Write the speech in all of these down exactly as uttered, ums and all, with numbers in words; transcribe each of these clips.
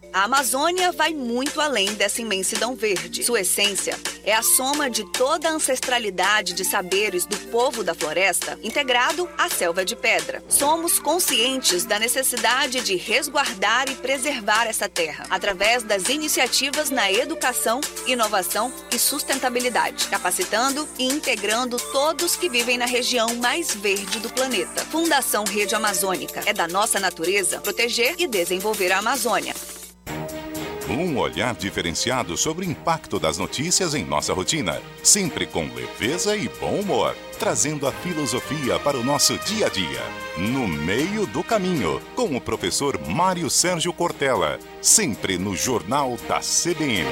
A Amazônia vai muito além dessa imensidão verde. Sua essência é a soma de toda a ancestralidade de saberes do povo da floresta integrado à selva de pedra. Somos conscientes da necessidade de resguardar e preservar essa terra através das iniciativas na educação, inovação e sustentabilidade, capacitando e integrando todos que vivem na região mais verde do planeta. Fundação Rede Amazônica. É da nossa natureza proteger e desenvolver a Amazônia. Um olhar diferenciado sobre o impacto das notícias em nossa rotina, sempre com leveza e bom humor, trazendo a filosofia para o nosso dia a dia. No Meio do Caminho, com o professor Mário Sérgio Cortella, sempre no Jornal da C B N.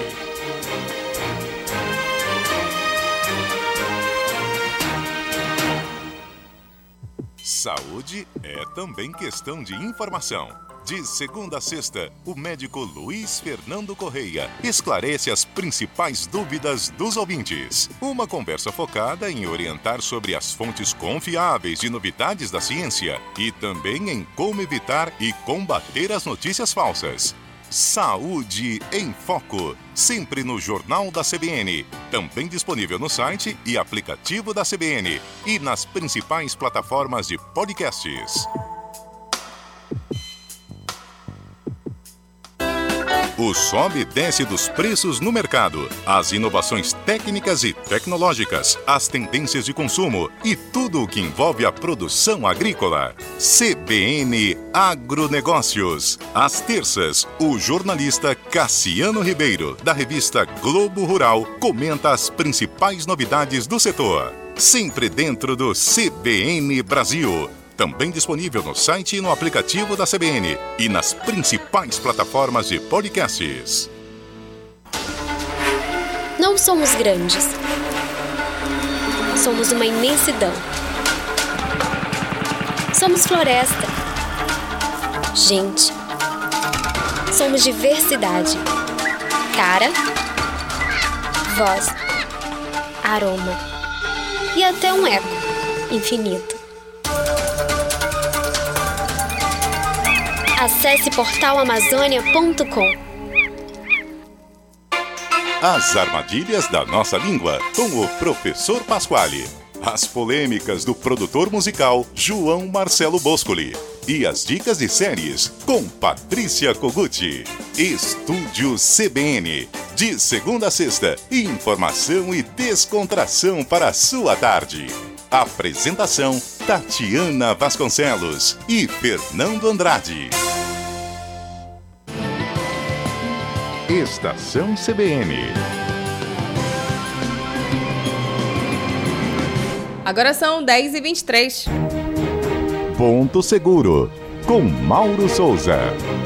Saúde é também questão de informação. De segunda a sexta, o médico Luiz Fernando Correia esclarece as principais dúvidas dos ouvintes. Uma conversa focada em orientar sobre as fontes confiáveis de novidades da ciência e também em como evitar e combater as notícias falsas. Saúde em Foco, sempre no Jornal da C B N, também disponível no site e aplicativo da C B N e nas principais plataformas de podcasts. O sobe e desce dos preços no mercado, as inovações técnicas e tecnológicas, as tendências de consumo e tudo o que envolve a produção agrícola. C B N Agronegócios. Às terças, o jornalista Cassiano Ribeiro, da revista Globo Rural, comenta as principais novidades do setor. Sempre dentro do C B N Brasil. Também disponível no site e no aplicativo da C B N e nas principais plataformas de podcasts. Não somos grandes. Somos uma imensidão. Somos floresta. Gente. Somos diversidade. Cara. Voz. Aroma. E até um eco infinito. Acesse portal amazônia ponto com. As armadilhas da nossa língua, com o professor Pasquale. As polêmicas do produtor musical João Marcelo Boscoli. E as dicas de séries com Patrícia Koguchi. Estúdio C B N. De segunda a sexta, informação e descontração para a sua tarde. Apresentação Tatiana Vasconcelos e Fernando Andrade. Estação C B N. Agora são dez e vinte e três. Ponto Seguro, com Mauro Souza.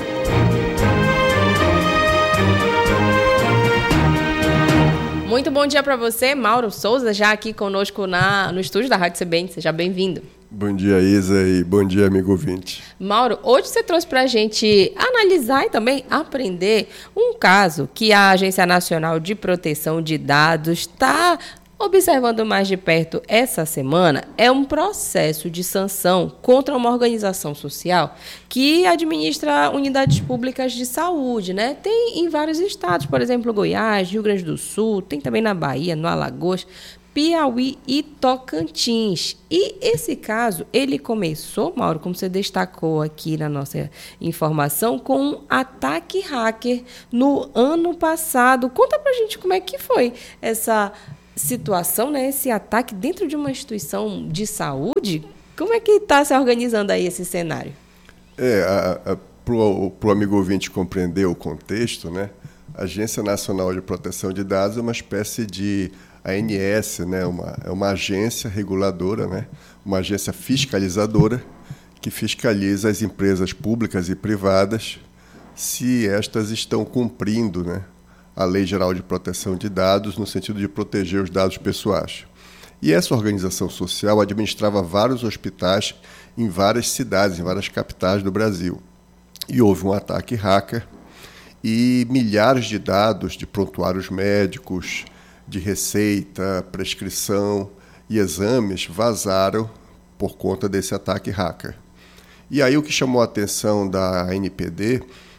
Muito bom dia para você, Mauro Souza, já aqui conosco na, no estúdio da Rádio C B N. Seja bem-vindo. Bom dia, Isa, e bom dia, amigo ouvinte. Mauro, hoje você trouxe para a gente analisar e também aprender um caso que a Agência Nacional de Proteção de Dados está observando mais de perto essa semana. É um processo de sanção contra uma organização social que administra unidades públicas de saúde, né? Tem em vários estados, por exemplo, Goiás, Rio Grande do Sul, tem também na Bahia, no Alagoas, Piauí e Tocantins. E esse caso, ele começou, Mauro, como você destacou aqui na nossa informação, com um ataque hacker no ano passado. Conta pra gente como é que foi essa situação, né? Esse ataque dentro de uma instituição de saúde. Como é que está se organizando aí esse cenário? É, para o amigo ouvinte compreender o contexto, né? A Agência Nacional de Proteção de Dados é uma espécie de A N S, né? uma, é uma agência reguladora, né? Uma agência fiscalizadora que fiscaliza as empresas públicas e privadas se estas estão cumprindo, né, a Lei Geral de Proteção de Dados no sentido de proteger os dados pessoais. E essa organização social administrava vários hospitais em várias cidades, em várias capitais do Brasil. E houve um ataque hacker e milhares de dados de prontuários médicos, de receita, prescrição e exames vazaram por conta desse ataque hacker. E aí o que chamou a atenção da A N P D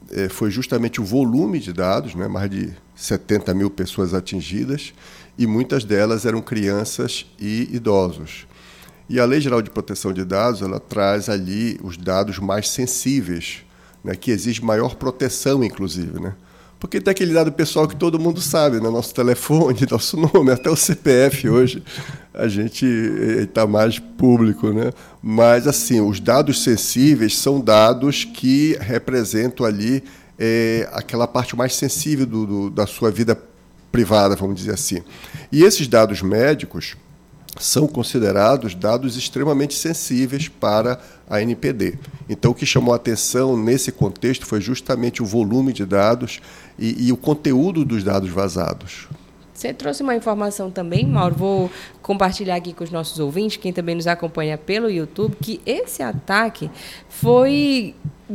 é, foi justamente o volume de dados, né, mais de setenta mil pessoas atingidas, e muitas delas eram crianças e idosos. E a Lei Geral de Proteção de Dados, ela traz ali os dados mais sensíveis, né, que exige maior proteção, inclusive, né? Porque tem aquele dado pessoal que todo mundo sabe, né? Nosso telefone, nosso nome, até o C P F hoje, a gente está mais público, né? Mas, assim, os dados sensíveis são dados que representam ali é, aquela parte mais sensível do, do, da sua vida privada, vamos dizer assim. E esses dados médicos são considerados dados extremamente sensíveis para a N P D. Então, o que chamou a atenção nesse contexto foi justamente o volume de dados e, e o conteúdo dos dados vazados. Você trouxe uma informação também, Mauro, vou compartilhar aqui com os nossos ouvintes, quem também nos acompanha pelo YouTube, que esse ataque foi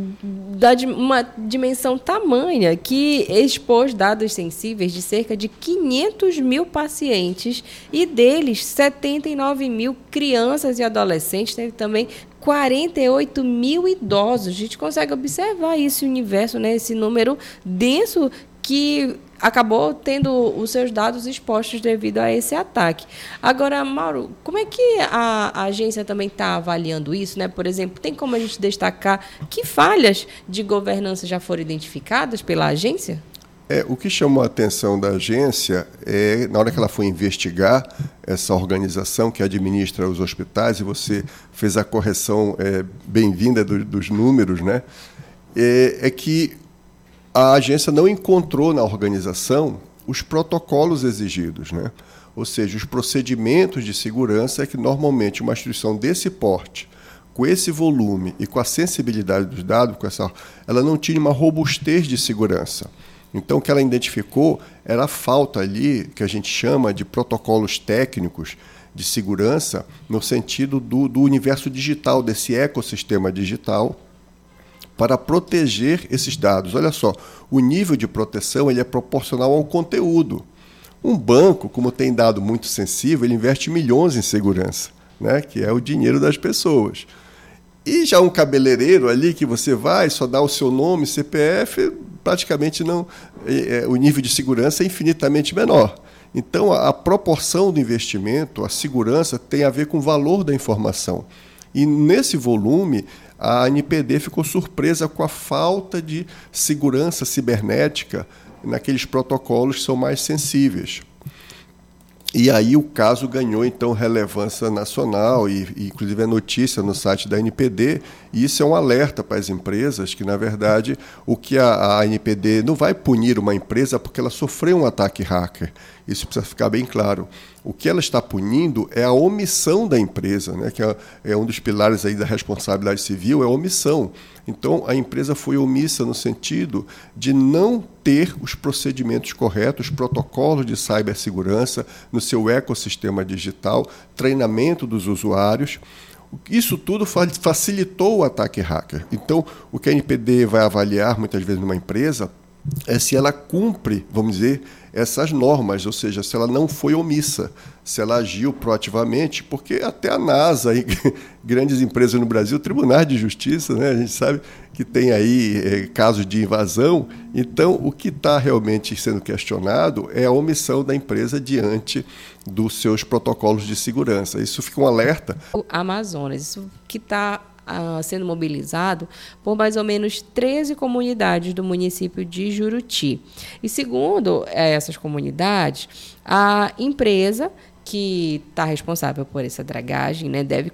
da uma dimensão tamanha que expôs dados sensíveis de cerca de quinhentos mil pacientes e deles setenta e nove mil crianças e adolescentes, teve também quarenta e oito mil idosos. A gente consegue observar esse universo, né, esse número denso que acabou tendo os seus dados expostos devido a esse ataque. Agora, Mauro, como é que a, a agência também está avaliando isso, né? Por exemplo, tem como a gente destacar que falhas de governança já foram identificadas pela agência? É, o que chamou a atenção da agência é, na hora que ela foi investigar essa organização que administra os hospitais, e você fez a correção é, bem-vinda do, dos números, né? É, é que a agência não encontrou na organização os protocolos exigidos, né? Ou seja, os procedimentos de segurança que normalmente uma instituição desse porte, com esse volume e com a sensibilidade dos dados, com essa, ela não tinha uma robustez de segurança. Então, o que ela identificou era a falta ali, que a gente chama de protocolos técnicos de segurança, no sentido do, do universo digital, desse ecossistema digital, para proteger esses dados. Olha só, o nível de proteção ele é proporcional ao conteúdo. Um banco, como tem dado muito sensível, ele investe milhões em segurança, né, que é o dinheiro das pessoas. E já um cabeleireiro ali que você vai, só dá o seu nome, C P F, praticamente não, é, o nível de segurança é infinitamente menor. Então, a, a proporção do investimento, a segurança, tem a ver com o valor da informação. E nesse volume, a N P D ficou surpresa com a falta de segurança cibernética naqueles protocolos que são mais sensíveis. E aí o caso ganhou, então, relevância nacional e, e inclusive, é notícia no site da N P D, e isso é um alerta para as empresas que, na verdade, o que a, a N P D não vai punir uma empresa porque ela sofreu um ataque hacker. Isso precisa ficar bem claro. O que ela está punindo é a omissão da empresa, né, que é, é um dos pilares aí da responsabilidade civil, é a omissão. Então, a empresa foi omissa no sentido de não ter os procedimentos corretos, os protocolos de cibersegurança no seu ecossistema digital, treinamento dos usuários. Isso tudo facilitou o ataque hacker. Então, o que a N P D vai avaliar, muitas vezes, numa empresa, é se ela cumpre, vamos dizer, essas normas, ou seja, se ela não foi omissa, se ela agiu proativamente, porque até a NASA, e grandes empresas no Brasil, tribunais de justiça, né, a gente sabe que tem aí é, casos de invasão. Então, o que está realmente sendo questionado é a omissão da empresa diante dos seus protocolos de segurança. Isso fica um alerta. O Amazonas, isso que está Uh, sendo mobilizado por mais ou menos treze comunidades do município de Juruti. E segundo essas comunidades, a empresa que está responsável por essa dragagem, né, deve